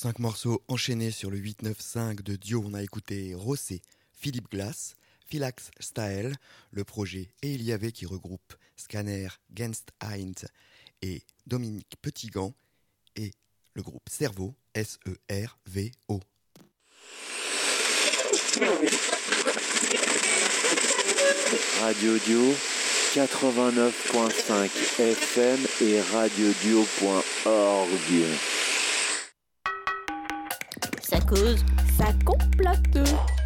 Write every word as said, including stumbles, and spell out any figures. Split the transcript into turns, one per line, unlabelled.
Cinq morceaux enchaînés sur le huit neuf cinq de Dio. On a écouté Rossé, Philippe Glass, Philax Style, le projet Et il y avait qui regroupe Scanner, Genst Heinz et Dominique Petitgand et le groupe Cerveau, S E R V O.
Radio Dio quatre-vingt-neuf virgule cinq F M et radiodio point org.
Ça cause, ça complote.